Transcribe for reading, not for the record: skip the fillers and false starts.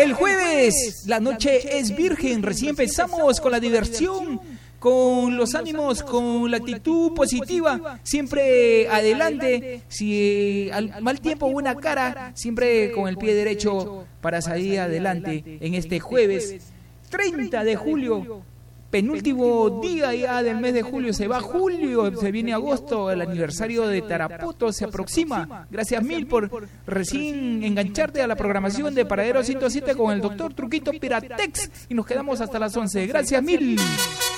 el jueves, la noche es virgen, recién empezamos con la diversión, con los ánimos, con la actitud positiva, siempre adelante, si al mal tiempo buena cara, siempre con el pie derecho para salir adelante en este jueves 30 de julio. Penúltimo día ya del mes de julio, se va julio, se viene agosto, el aniversario de Tarapoto se aproxima. Gracias mil por recién engancharte a la programación de Paradero 107 con el doctor Truquito Piratex y nos quedamos hasta las 11. Gracias mil.